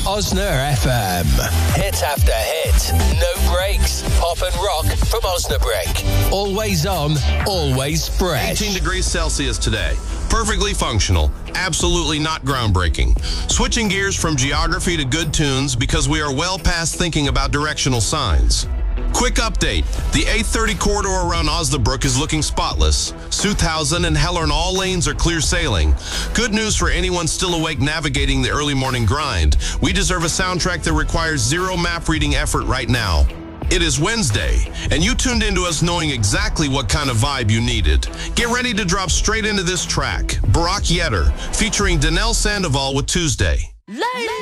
Osna FM. Hit after hit. No breaks. Pop and rock from Osnabrück. Always on, always fresh. 18 degrees Celsius today. Perfectly functional. Absolutely not groundbreaking. Switching gears from geography to good tunes because we are well past thinking about directional signs. Quick update. The A30 corridor around Osnabrück is looking spotless. Soothausen and Hellern, all lanes are clear sailing. Good news for anyone still awake navigating the early morning grind. We deserve a soundtrack that requires zero map reading effort right now. It is Wednesday, and you tuned into us knowing exactly what kind of vibe you needed. Get ready to drop straight into this track, Barak Yetter, featuring Danelle Sandoval with Tuesday.